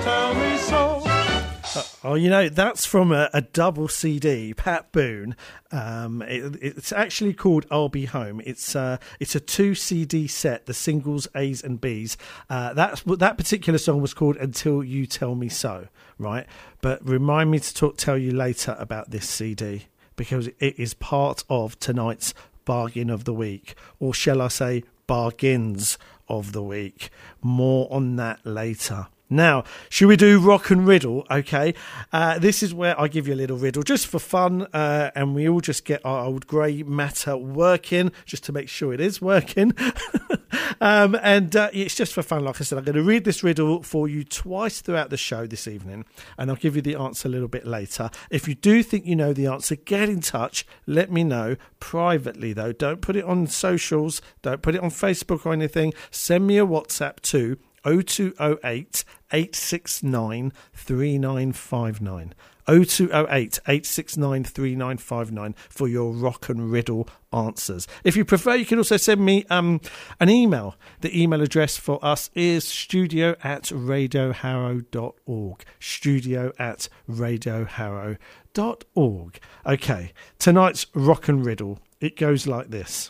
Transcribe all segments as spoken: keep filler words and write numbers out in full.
tell me so. Oh, you know, that's from a, a double C D, Pat Boone. Um, it, it's actually called I'll Be Home. It's uh, it's a two C D set, the singles A's and B's. Uh, that's that particular song was called Until You Tell Me So, right? But remind me to talk, tell you later about this C D, because it is part of tonight's bargain of the week, or shall I say bargains of the week. More on that later. Now, should we do Rock and Riddle? Okay, uh, this is where I give you a little riddle just for fun, uh, and we all just get our old grey matter working just to make sure it is working. um, and uh, it's just for fun. Like I said, I'm going to read this riddle for you twice throughout the show this evening, and I'll give you the answer a little bit later. If you do think you know the answer, get in touch. Let me know privately, though. Don't put it on socials. Don't put it on Facebook or anything. Send me a WhatsApp to oh two oh eight, eight six nine, three nine five nine. oh two oh eight, eight six nine, three nine five nine for your rock and riddle answers. If you prefer, you can also send me um, an email. The email address for us is studio at radio harrow dot org. Studio at radio harrow dot org. Okay, tonight's rock and riddle. It goes like this.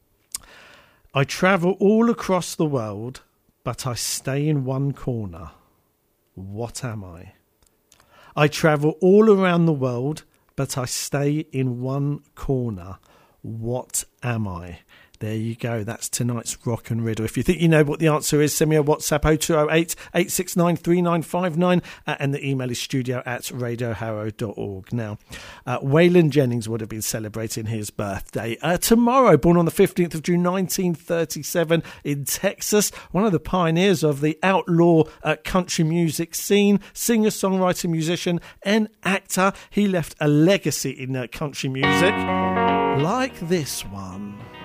I travel all across the world, but I stay in one corner. What am I? I travel all around the world, but I stay in one corner. What am I? There you go. That's tonight's rock and riddle. If you think you know what the answer is, send me a WhatsApp oh two oh eight, eight six nine, three nine five nine uh, and the email is studio at radio harrow dot org. Now, uh, Waylon Jennings would have been celebrating his birthday uh, tomorrow, born on the fifteenth of June nineteen thirty-seven in Texas, one of the pioneers of the outlaw uh, country music scene, singer, songwriter, musician and actor. He left a legacy in uh, country music like this one.